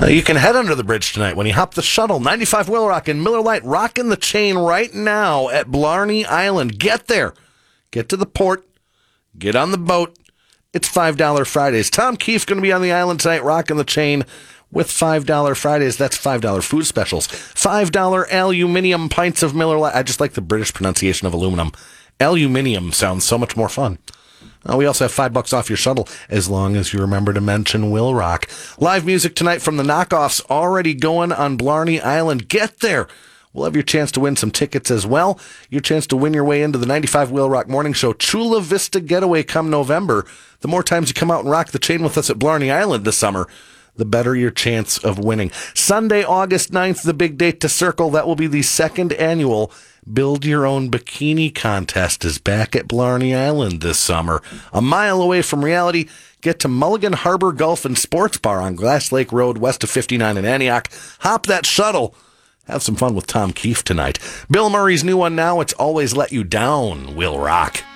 You can head under the bridge tonight when you hop the shuttle. 95 Wheel Rock and Miller Lite rocking the chain right now at Blarney Island. Get there. Get to the port. Get on the boat. It's $5 Fridays. Tom Keefe going to be on the island tonight rocking the chain with $5 Fridays. That's $5 food specials. $5 aluminium pints of Miller Lite. I just like the British pronunciation of aluminum. Aluminium sounds so much more fun. We also have $5 off your shuttle as long as you remember to mention Will Rock. Live music tonight from the Knockoffs already going on Blarney Island. Get there. We'll have your chance to win some tickets as well. Your chance to win your way into the 95 Wheel Rock Morning Show Chula Vista Getaway come November. The more times you come out and rock the chain with us at Blarney Island this summer, the better your chance of winning. Sunday, August 9th, the big date to circle. That will be the second annual Build Your Own Bikini Contest is back at Blarney Island this summer. A mile away from reality, get to Mulligan Harbor Golf and Sports Bar on Glass Lake Road, west of 59 in Antioch. Hop that shuttle. Have some fun with Tom Keefe tonight. Bill Murray's new one now, It's Always Let You Down, Will Rock.